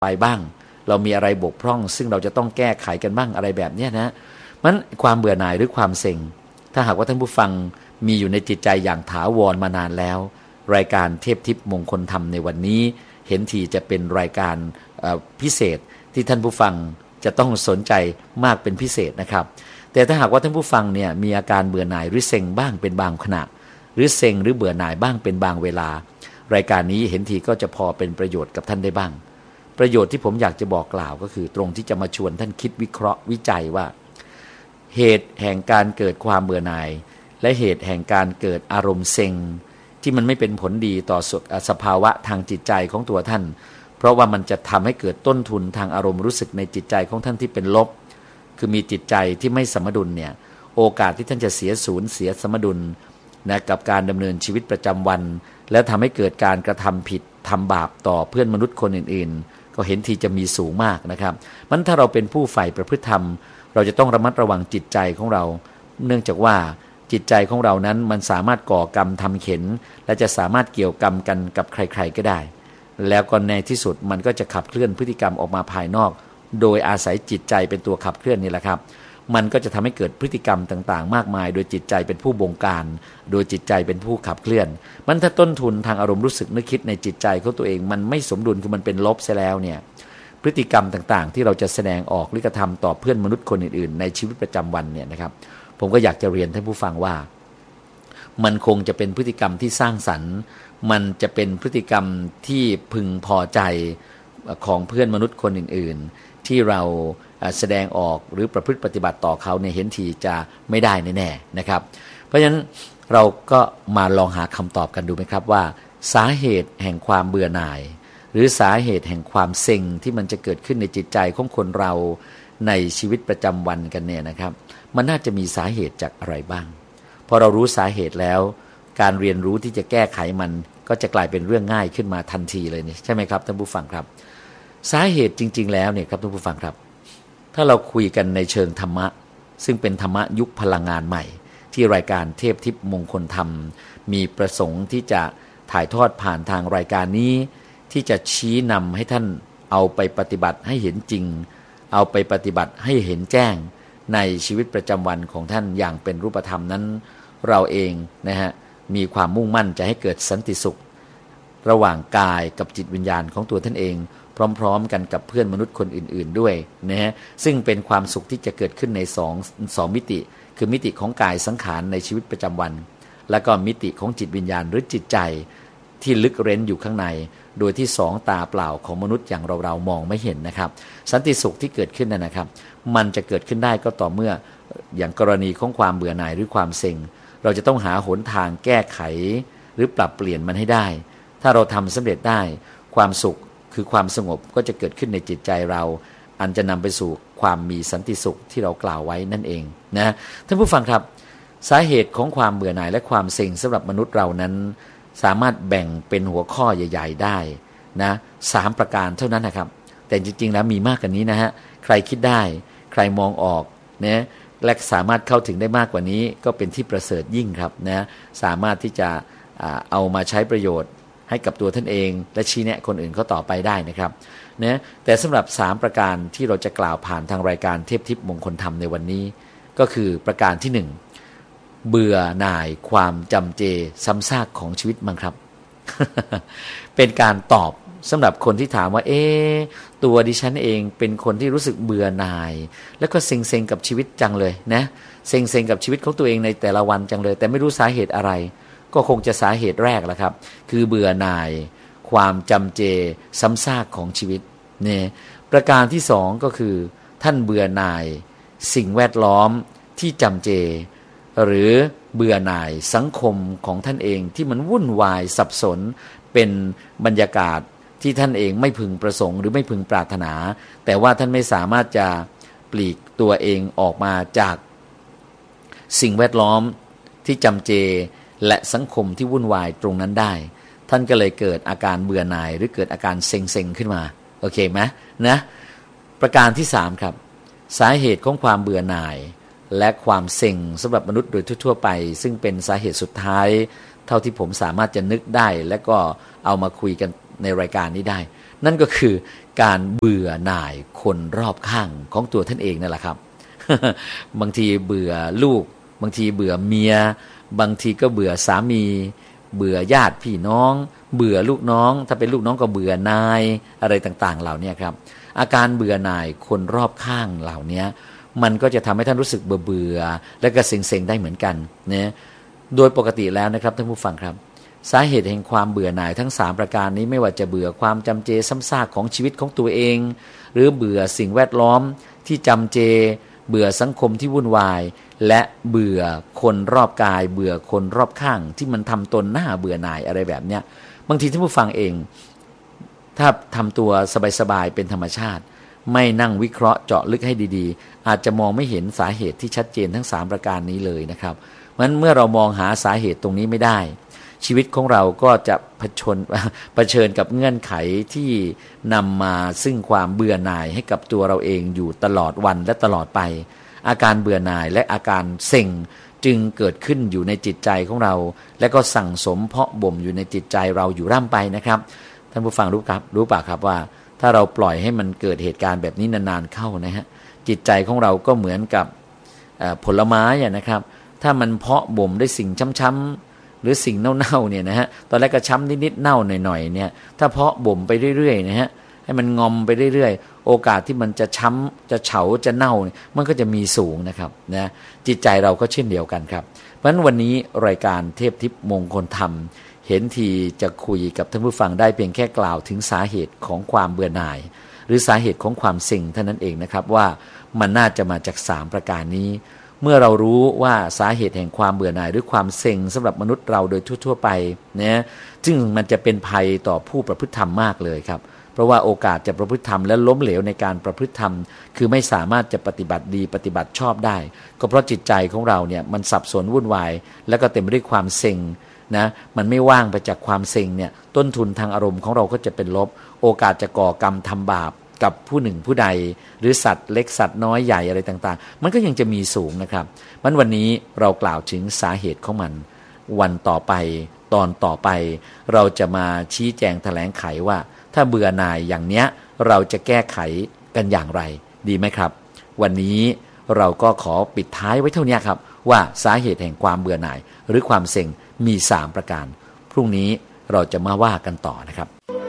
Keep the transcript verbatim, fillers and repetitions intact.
ไปบ้างเรามีอะไรบกพร่องซึ่งเราจะต้องแก้ไขกันบ้างอะไรแบบนี้นะมันความเบื่อหน่ายหรือความเซ็งถ้าหากว่าท่านผู้ฟังมีอยู่ในจิตใจอย่างถาวรมานานแล้วรายการเทพทิพย์มงคลธรรมในวันนี้เห็นทีจะเป็นรายการพิเศษที่ท่านผู้ฟังจะต้องสนใจมากเป็นพิเศษนะครับแต่ถ้าหากว่าท่านผู้ฟังเนี่ยมีอาการเบื่อหน่ายหรือเซ็งบ้างเป็นบางขณะหรือเซ็งหรือเบื่อหน่ายบ้างเป็นบางเวลารายการนี้เห็นทีก็จะพอเป็นประโยชน์กับท่านได้บ้างประโยชน์ที่ผมอยากจะบอกกล่าวก็คือตรงที่จะมาชวนท่านคิดวิเคราะห์วิจัยว่าเหตุแห่งการเกิดความเบื่อหน่ายและเหตุแห่งการเกิดอารมณ์เซ็งที่มันไม่เป็นผลดีต่อสภาวะทางจิตใจของตัวท่านเพราะว่ามันจะทำให้เกิดต้นทุนทางอารมณ์รู้สึกในจิตใจของท่านที่เป็นลบคือมีจิตใจที่ไม่สมดุลเนี่ยโอกาสที่ท่านจะเสียศูนย์เสียสมดุลนะกับการดำเนินชีวิตประจำวันและทำให้เกิดการกระทำผิดทำบาปต่อเพื่อนมนุษย์คนอื่นๆก็เห็นทีจะมีสูงมากนะครับมันถ้าเราเป็นผู้ใฝ่ประพฤติธรรมเราจะต้องระมัดระวังจิตใจของเราเนื่องจากว่าจิตใจของเรานั้นมันสามารถก่อกรรมทำเข็ญและจะสามารถเกี่ยวกรรมกันกับใครๆก็ได้แล้วก็ในที่สุดมันก็จะขับเคลื่อนพฤติกรรมออกมาภายนอกโดยอาศัยจิตใจเป็นตัวขับเคลื่อนนี่แหละครับมันก็จะทำให้เกิดพฤติกรรมต่างๆมากมายโดยจิตใจเป็นผู้บงการโดยจิตใจเป็นผู้ขับเคลื่อนมันถ้าต้นทุนทางอารมณ์รู้สึกนึกคิดในจิตใจของตัวเองมันไม่สมดุลคือมันเป็นลบเสียแล้วเนี่ยพฤติกรรมต่างๆที่เราจะแสดงออกหรือกระทำต่อเพื่อนมนุษย์คนอื่นๆในชีวิตประจำวันเนี่ยนะครับผมก็อยากจะเรียนท่านผู้ฟังว่ามันคงจะเป็นพฤติกรรมที่สร้างสรรค์มันจะเป็นพฤติกรรมที่พึงพอใจของเพื่อนมนุษย์คนอื่นๆที่เราแสดงออกหรือประพฤติปฏิบัติต่อเขาเนี่ยเห็นทีจะไม่ได้แน่ๆนะครับเพราะฉะนั้นเราก็มาลองหาคำตอบกันดูไหมครับว่าสาเหตุแห่งความเบื่อหน่ายหรือสาเหตุแห่งความเซ็งที่มันจะเกิดขึ้นในจิตใจของคนเราในชีวิตประจำวันกันเนี่ยนะครับมันน่าจะมีสาเหตุจากอะไรบ้างพอเรารู้สาเหตุแล้วการเรียนรู้ที่จะแก้ไขมันก็จะกลายเป็นเรื่องง่ายขึ้นมาทันทีเลยนี่ใช่ไหมครับท่านผู้ฟังครับสาเหตุจริงๆแล้วเนี่ยครับท่านผู้ฟังครับถ้าเราคุยกันในเชิงธรรมะซึ่งเป็นธรรมะยุคพลังงานใหม่ที่รายการเทพทิพย์มงคลธรรมมีประสงค์ที่จะถ่ายทอดผ่านทางรายการนี้ที่จะชี้นำให้ท่านเอาไปปฏิบัติให้เห็นจริงเอาไปปฏิบัติให้เห็นแจ้งในชีวิตประจำวันของท่านอย่างเป็นรูปธรรมนั้นเราเองนะฮะมีความมุ่งมั่นจะให้เกิดสันติสุขระหว่างกายกับจิตวิญญาณของตัวท่านเองพร้อมๆกันกับเพื่อนมนุษย์คนอื่นๆด้วยนะฮะซึ่งเป็นความสุขที่จะเกิดขึ้นในสองสองมิติคือมิติของกายสังขารในชีวิตประจำวันและก็มิติของจิตวิญญาณหรือจิตใจที่ลึกเร้นอยู่ข้างในโดยที่สองตาเปล่าของมนุษย์อย่างเราๆมองไม่เห็นนะครับสันติสุขที่เกิดขึ้นนะนะครับมันจะเกิดขึ้นได้ก็ต่อเมื่ออย่างกรณีของความเบื่อหน่ายหรือความเซ็งเราจะต้องหาหนทางแก้ไขหรือปรับเปลี่ยนมันให้ได้ถ้าเราทำสำเร็จได้ความสุขคือความสงบก็จะเกิดขึ้นในจิตใจเราอันจะนำไปสู่ความมีสันติสุขที่เรากล่าวไว้นั่นเองนะท่านผู้ฟังครับสาเหตุของความเบื่อหน่ายและความเซ็งสำหรับมนุษย์เรานั้นสามารถแบ่งเป็นหัวข้อใหญ่ๆได้นะสามประการเท่านั้นนะครับแต่จริงๆแล้วมีมากกว่านี้นะฮะใครคิดได้ใครมองออกนะและสามารถเข้าถึงได้มากกว่านี้ก็เป็นที่ประเสริฐยิ่งครับนะสามารถที่จะเอามาใช้ประโยชน์ให้กับตัวท่านเองและชี้แนะคนอื่นเขาต่อไปได้นะครับนะแต่สำหรับสามประการที่เราจะกล่าวผ่านทางรายการเทพทิพย์มงคลธรรมในวันนี้ก็คือประการที่หนึ่งเบื่อหน่ายความจำเจซ้ำซากของชีวิตมั้งครับ เป็นการตอบสำหรับคนที่ถามว่าเอ๊ะตัวดิฉันเองเป็นคนที่รู้สึกเบื่อหน่ายแล้วก็เซ็งๆกับชีวิตจังเลยนะเซ็งๆกับชีวิตของตัวเองในแต่ละวันจังเลยแต่ไม่รู้สาเหตุอะไรก็คงจะสาเหตุแรกแหละครับคือเบื่อหน่ายความจำเจซ้ำซากของชีวิตเนี่ยประการที่สองก็คือท่านเบื่อหน่ายสิ่งแวดล้อมที่จำเจหรือเบื่อหน่ายสังคมของท่านเองที่มันวุ่นวายสับสนเป็นบรรยากาศที่ท่านเองไม่พึงประสงค์หรือไม่พึงปรารถนาแต่ว่าท่านไม่สามารถจะปลีกตัวเองออกมาจากสิ่งแวดล้อมที่จำเจและสังคมที่วุ่นวายตรงนั้นได้ท่านก็เลยเกิดอาการเบื่อหน่ายหรือเกิดอาการเซ็งๆขึ้นมาโอเคไหมนะประการที่สามครับสาเหตุของความเบื่อหน่ายและความเซ็งสำหรับมนุษย์โดยทั่วๆไปซึ่งเป็นสาเหตุสุดท้ายเท่าที่ผมสามารถจะนึกได้และก็เอามาคุยกันในรายการนี้ได้นั่นก็คือการเบื่อหน่ายคนรอบข้างของตัวท่านเองนั่นแหละครับ บางทีเบื่อลูกบางทีเบื่อเมียบางทีก็เบื่อสามีเบื่อญาติพี่น้องเบื่อลูกน้องถ้าเป็นลูกน้องก็เบื่อนายอะไรต่างๆเหล่านี้ครับอาการเบื่อหน่ายคนรอบข้างเหล่านี้มันก็จะทำให้ท่านรู้สึกเบื่อเบื่อและก็เซ็งๆได้เหมือนกันนะโดยปกติแล้วนะครับท่านผู้ฟังครับสาเหตุแห่งความเบื่อหน่ายทั้งสามประการนี้ไม่ว่าจะเบื่อความจำเจซ้ำซากของชีวิตของตัวเองหรือเบื่อสิ่งแวดล้อมที่จำเจเบื่อสังคมที่วุ่นวายและเบื่อคนรอบกายเบื่อคนรอบข้างที่มันทำตนหน้าเบื่อหน่ายอะไรแบบเนี้ยบางทีท่านผู้ฟังเองถ้าทำตัวสบายๆเป็นธรรมชาติไม่นั่งวิเคราะห์เจาะลึกให้ดีๆอาจจะมองไม่เห็นสาเหตุที่ชัดเจนทั้งสามประการนี้เลยนะครับเพราะฉะนั้นเมื่อเรามองหาสาเหตุตรงนี้ไม่ได้ชีวิตของเราก็จะเผชิญเผชิญกับเงื่อนไขที่นำมาซึ่งความเบื่อหน่ายให้กับตัวเราเองอยู่ตลอดวันและตลอดไปอาการเบื่อหน่ายและอาการเซ็งจึงเกิดขึ้นอยู่ในจิตใจของเราและก็สั่งสมเพาะบ่มอยู่ในจิตใจเราอยู่ร่ำไปนะครับท่านผู้ฟังรู้ครับรู้ป่ะครับว่าถ้าเราปล่อยให้มันเกิดเหตุการณ์แบบนี้นานๆเข้านะฮะจิตใจของเราก็เหมือนกับผลไม้นะครับถ้ามันเพาะบ่มด้วยสิ่งช้ำๆหรือสิ่งเน่าๆเนี่ยนะฮะตอนแรกก็ช้ำนิดๆเน่าหน่อยๆเนี่ยถ้าเพาะบ่มไปเรื่อยๆนะฮะให้มันงอมไปเรื่อยๆโอกาสที่มันจะช้ำจะเฉาจะเน่ามันก็จะมีสูงนะครับนะจิตใจเราก็เช่นเดียวกันครับเพราะฉะนั้นวันนี้รายการเทพทิพย์มงคลธรรมเห็นทีจะคุยกับท่านผู้ฟังได้เพียงแค่กล่าวถึงสาเหตุของความเบื่อหน่ายหรือสาเหตุของความเซ็งเท่านั้นเองนะครับว่ามันน่าจะมาจากสามประการนี้เมื่อเรารู้ว่าสาเหตุแห่งความเบื่อหน่ายหรือความเซ็งสำหรับมนุษย์เราโดยทั่วๆไปนะซึ่งมันจะเป็นภัยต่อผู้ประพฤติธรรมมากเลยครับเพราะว่าโอกาสจะประพฤติธรรมและล้มเหลวในการประพฤติธรรมคือไม่สามารถจะปฏิบัติดีปฏิบัติชอบได้ก็เพราะจิตใจของเราเนี่ยมันสับสนวุ่นวายแล้วก็เต็มไปด้วยความเซ็งนะมันไม่ว่างไปจากความเซ็งเนี่ยต้นทุนทางอารมณ์ของเราก็จะเป็นลบโอกาสจะก่อกรรมทำบาปกับผู้หนึ่งผู้ใดหรือสัตว์เล็กสัตว์น้อยใหญ่อะไรต่างๆมันก็ยังจะมีสูงนะครับมันวันนี้เรากล่าวถึงสาเหตุของมันวันต่อไปตอนต่อไปเราจะมาชี้แจงแถลงไขว่าถ้าเบื่อหน่ายอย่างเนี้ยเราจะแก้ไขกันอย่างไรดีไหมครับวันนี้เราก็ขอปิดท้ายไว้เท่านี้ครับว่าสาเหตุแห่งความเบื่อหน่ายหรือความเซ็งมีสามประการพรุ่งนี้เราจะมาว่ากันต่อนะครับ